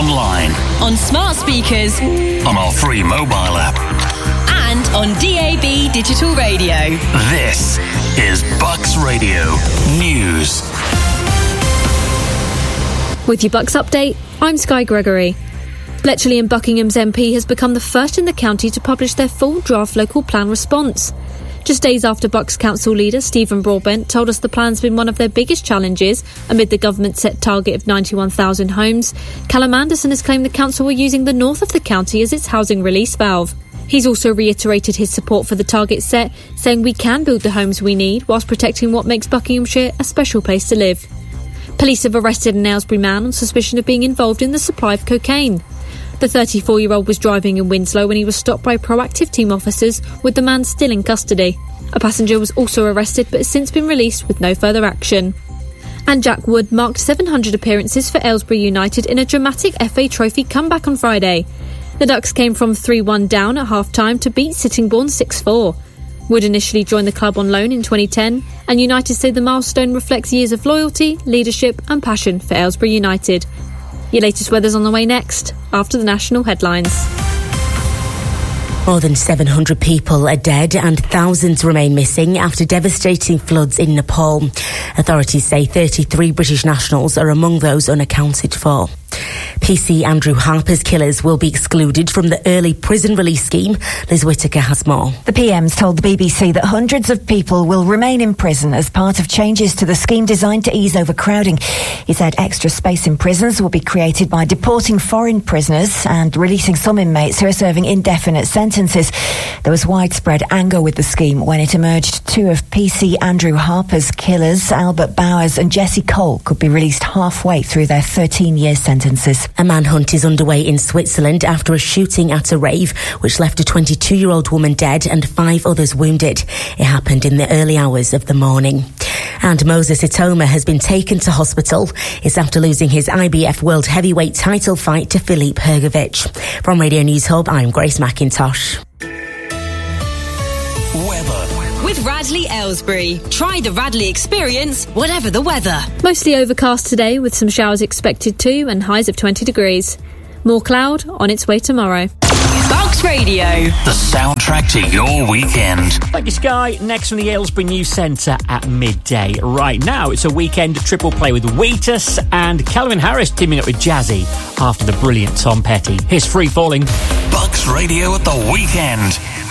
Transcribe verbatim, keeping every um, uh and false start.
online, on smart speakers, on our free mobile app, and on D A B digital radio. This is Bucks Radio News. With your Bucks update, I'm Sky Gregory. Bletchley and Buckingham's M P has become the first in the county to publish their full draft local plan response. Just days after Bucks Council leader Stephen Broadbent told us the plan's been one of their biggest challenges amid the government's set target of ninety-one thousand homes, Callum Anderson has claimed the council were using the north of the county as its housing release valve. He's also reiterated his support for the target set, saying we can build the homes we need whilst protecting what makes Buckinghamshire a special place to live. Police have arrested an Aylesbury man on suspicion of being involved in the supply of cocaine. The thirty-four-year-old was driving in Winslow when he was stopped by proactive team officers, with the man still in custody. A passenger was also arrested but has since been released with no further action. And Jack Wood marked seven hundred appearances for Aylesbury United in a dramatic F A Trophy comeback on Friday. The Ducks came from three one down at half-time to beat Sittingbourne six four. Wood initially joined the club on loan in twenty ten, and United say the milestone reflects years of loyalty, leadership and passion for Aylesbury United. Your latest weather's on the way next, after the national headlines. More than seven hundred people are dead and thousands remain missing after devastating floods in Nepal. Authorities say thirty-three British nationals are among those unaccounted for. P C Andrew Harper's killers will be excluded from the early prison release scheme. Liz Whittaker has more. The P M's told the B B C that hundreds of people will remain in prison as part of changes to the scheme designed to ease overcrowding. He said extra space in prisons will be created by deporting foreign prisoners and releasing some inmates who are serving indefinite sentences. There was widespread anger with the scheme when it emerged two of P C Andrew Harper's killers, Albert Bowers and Jesse Cole, could be released halfway through their thirteen-year sentences. A manhunt is underway in Switzerland after a shooting at a rave which left a twenty-two-year-old woman dead and five others wounded. It happened in the early hours of the morning. And Moses Itoma has been taken to hospital. It's after losing his I B F World Heavyweight title fight to Filip Hrgovic. From Radio News Hub, I'm Grace McIntosh. Weather. With Radley Aylesbury. Try the Radley experience, whatever the weather. Mostly overcast today with some showers expected too and highs of twenty degrees. More cloud on its way tomorrow. Bucks Radio. The soundtrack to your weekend. Thank you, Sky. Next from the Aylesbury News Centre at midday. Right now, it's a weekend triple play with Wheatus and Calvin Harris teaming up with Jazzy after the brilliant Tom Petty. Here's Free Falling. Bucks Radio at the weekend.